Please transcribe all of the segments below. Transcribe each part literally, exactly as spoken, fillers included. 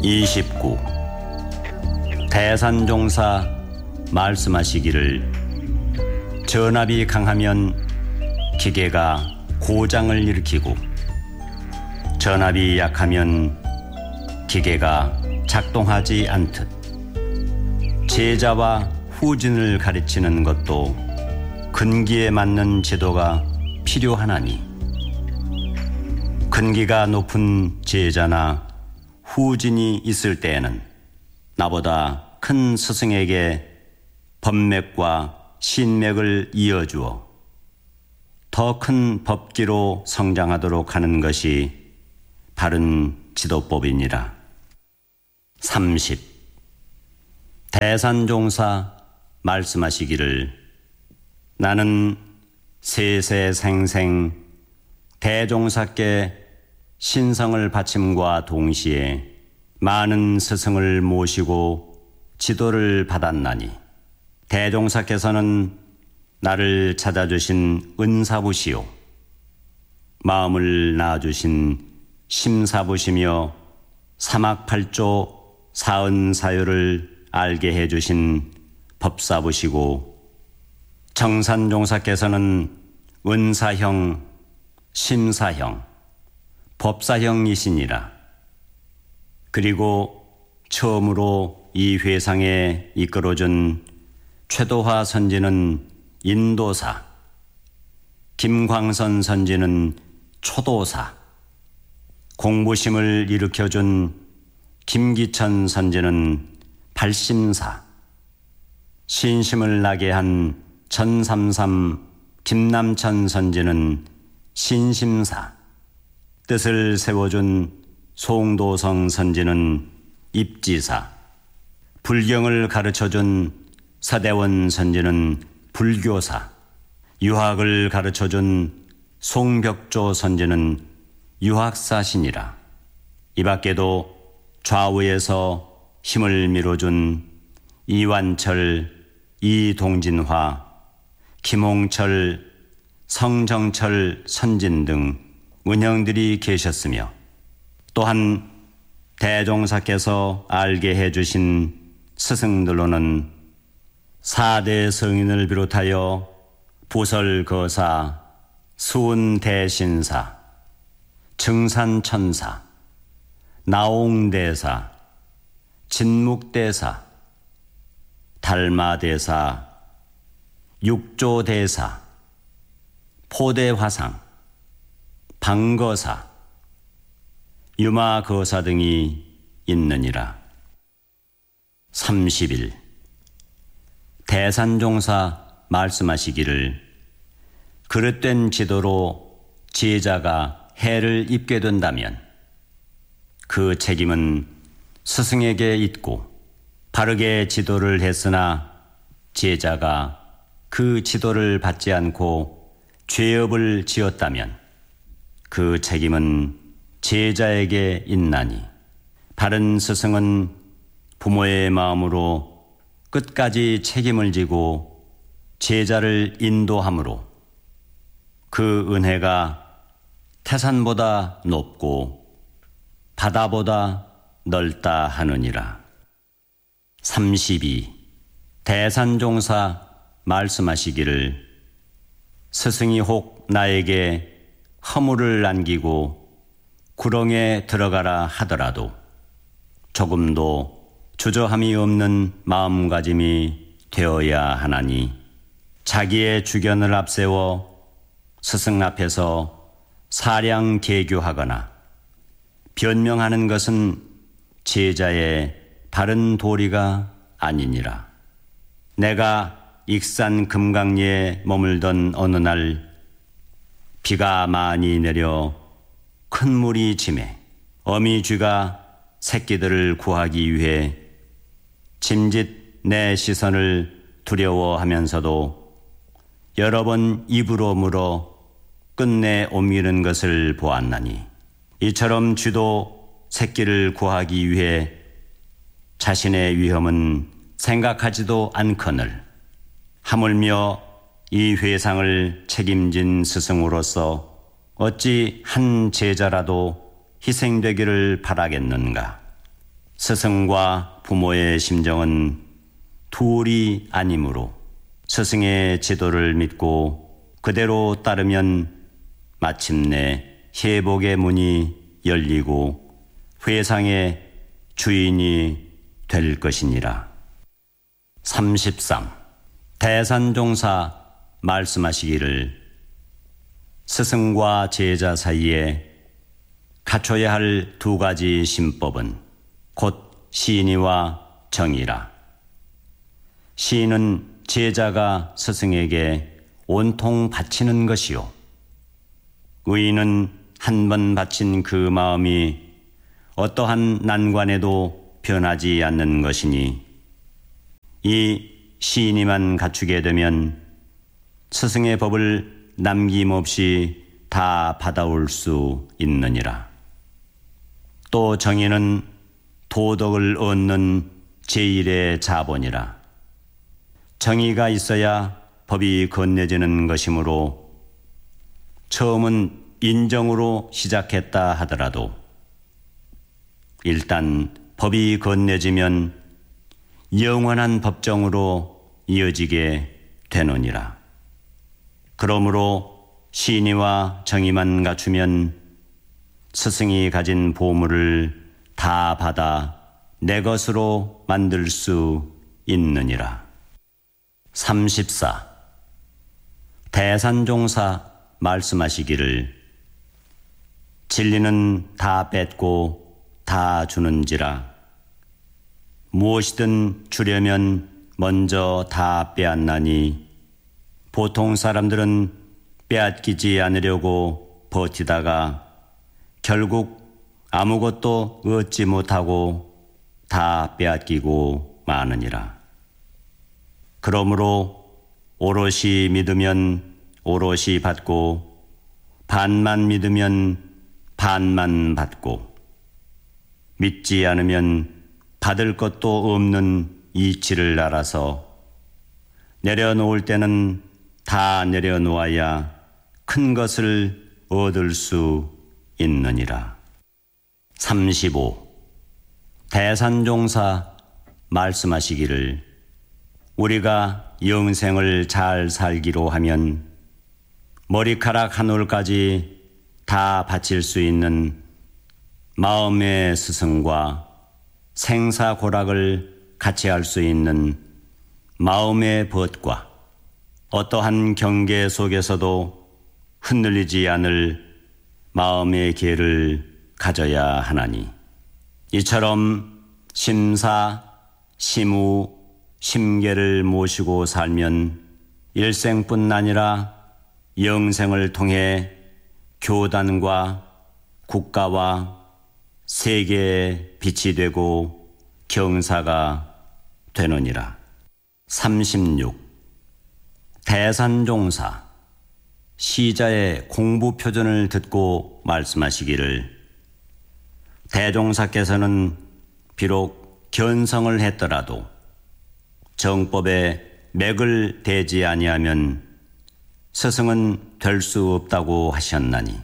이십구. 대산종사 말씀하시기를 전압이 강하면 기계가 고장을 일으키고 전압이 약하면 기계가 작동하지 않듯 제자와 후진을 가르치는 것도 근기에 맞는 지도가 필요하나니 근기가 높은 제자나 후진이 있을 때에는 나보다 큰 스승에게 법맥과 신맥을 이어주어 더 큰 법기로 성장하도록 하는 것이 바른 지도법이니라. 삼십. 대산종사 말씀하시기를 나는 세세생생 대종사께 신성을 바침과 동시에 많은 스승을 모시고 지도를 받았나니 대종사께서는 나를 찾아주신 은사부시요 마음을 낳아주신 심사부시며 사막팔조 사은사요를 알게 해주신 법사부시고 정산종사께서는 은사형, 심사형, 법사형이시니라. 그리고 처음으로 이 회상에 이끌어준 최도화 선지는 인도사, 김광선 선지는 초도사, 공부심을 일으켜준 김기천 선지는 발심사, 신심을 나게 한 전삼삼 김남천 선지는 신심사, 뜻을 세워준 송도성 선지는 입지사, 불경을 가르쳐준 서대원 선지는 불교사, 유학을 가르쳐준 송벽조 선지는 유학사시니라. 이 밖에도 좌우에서 힘을 밀어준 이완철, 이동진화, 김홍철, 성정철 선진 등 은형들이 계셨으며 또한 대종사께서 알게 해주신 스승들로는 사대 성인을 비롯하여 부설거사, 수운대신사, 증산천사, 나옹대사, 진묵대사, 달마대사, 육조대사, 포대화상, 방거사, 유마거사 등이 있느니라. 삼십 일. 대산종사 말씀하시기를 그릇된 지도로 제자가 해를 입게 된다면 그 책임은 스승에게 있고 바르게 지도를 했으나 제자가 그 지도를 받지 않고 죄업을 지었다면 그 책임은 제자에게 있나니 바른 스승은 부모의 마음으로 끝까지 책임을 지고 제자를 인도함으로 그 은혜가 태산보다 높고 바다보다 넓다 하느니라. 삼십이. 대산종사 말씀하시기를 스승이 혹 나에게 허물을 남기고 구렁에 들어가라 하더라도 조금도 주저함이 없는 마음가짐이 되어야 하나니 자기의 주견을 앞세워 스승 앞에서 사량 계교하거나 변명하는 것은 제자의 바른 도리가 아니니라. 내가 익산 금강리에 머물던 어느 날 비가 많이 내려 큰 물이 짐해 어미쥐가 새끼들을 구하기 위해 짐짓 내 시선을 두려워하면서도 여러 번 입으로 물어 끝내 옮기는 것을 보았나니 이처럼 쥐도 새끼를 구하기 위해 자신의 위험은 생각하지도 않거늘 하물며 이 회상을 책임진 스승으로서 어찌 한 제자라도 희생되기를 바라겠는가. 스승과 부모의 심정은 둘이 아니므로 스승의 지도를 믿고 그대로 따르면 마침내 회복의 문이 열리고 회상의 주인이 될 것이니라. 삼십삼. 대산종사 말씀하시기를 스승과 제자 사이에 갖춰야 할 두 가지 신법은 곧 시인이와 정이라. 시인은 제자가 스승에게 온통 바치는 것이요, 의인은 한 번 바친 그 마음이 어떠한 난관에도 변하지 않는 것이니, 이 시인이만 갖추게 되면 스승의 법을 남김없이 다 받아올 수 있느니라. 또 정의는 도덕을 얻는 제일의 자본이라. 정의가 있어야 법이 건네지는 것이므로 처음은 인정으로 시작했다 하더라도 일단 법이 건네지면 영원한 법정으로 이어지게 되느니라. 그러므로 시인이와 정의만 갖추면 스승이 가진 보물을 다 받아 내 것으로 만들 수 있느니라. 삼십사. 대산종사 말씀하시기를 진리는 다 뺏고 다 주는지라. 무엇이든 주려면 먼저 다 빼앗나니 보통 사람들은 빼앗기지 않으려고 버티다가 결국 아무것도 얻지 못하고 다 빼앗기고 마느니라. 그러므로 오롯이 믿으면 오롯이 받고 반만 믿으면 반만 받고 믿지 않으면 받을 것도 없는 이치를 알아서 내려놓을 때는 다 내려놓아야 큰 것을 얻을 수 있느니라. 삼십오. 대산종사 말씀하시기를 우리가 영생을 잘 살기로 하면 머리카락 한 올까지 다 바칠 수 있는 마음의 스승과 생사고락을 같이 할 수 있는 마음의 벗과 어떠한 경계 속에서도 흔들리지 않을 마음의 계를 가져야 하나니, 이처럼 심사, 심우, 심계를 모시고 살면 일생뿐 아니라 영생을 통해 교단과 국가와 세계의 빛이 되고 경사가 되느니라. 삼십육. 대산종사 시자의 공부 표전을 듣고 말씀하시기를 대종사께서는 비록 견성을 했더라도 정법에 맥을 대지 아니하면 스승은 될 수 없다고 하셨나니,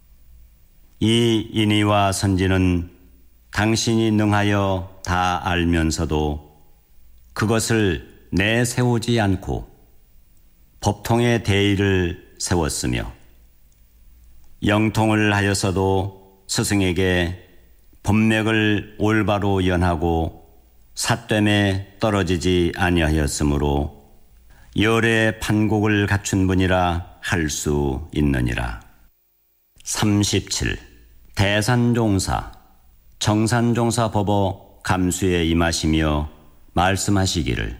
이 인의와 선지는 당신이 능하여 다 알면서도 그것을 내세우지 않고 법통의 대의를 세웠으며, 영통을 하여서도 스승에게 법맥을 올바로 연하고 사됨에 떨어지지 아니하였으므로 열의 판곡을 갖춘 분이라 할 수 있느니라. 삼십칠. 대산종사 정산종사 법어 감수에 임하시며 말씀하시기를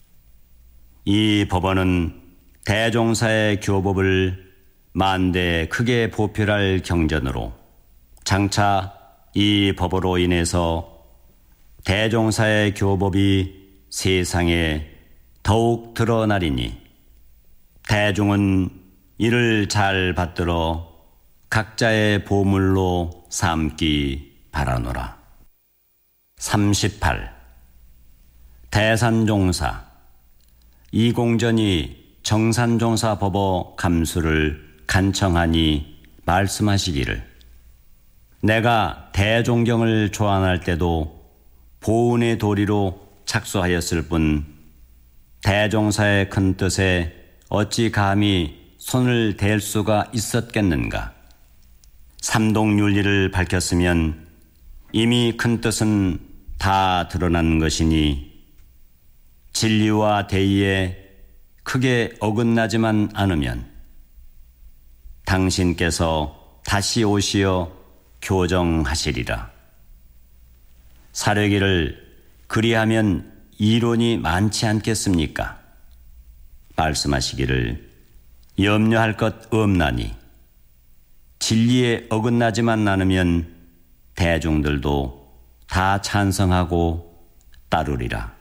이 법어는 대종사의 교법을 만대 크게 보필할 경전으로 장차 이 법으로 인해서 대종사의 교법이 세상에 더욱 드러나리니 대중은 이를 잘 받들어 각자의 보물로 삼기 바라노라. 삼십팔. 대산종사 이공전이 정산종사 법어 감수를 간청하니 말씀하시기를 내가 대종경을 초안할 때도 보은의 도리로 착수하였을 뿐 대종사의 큰 뜻에 어찌 감히 손을 댈 수가 있었겠는가. 삼동윤리를 밝혔으면 이미 큰 뜻은 다 드러난 것이니 진리와 대의에 크게 어긋나지만 않으면 당신께서 다시 오시어 교정하시리라. 사려기를 그리하면 이론이 많지 않겠습니까? 말씀하시기를 염려할 것 없나니 진리에 어긋나지만 않으면 대중들도 다 찬성하고 따르리라.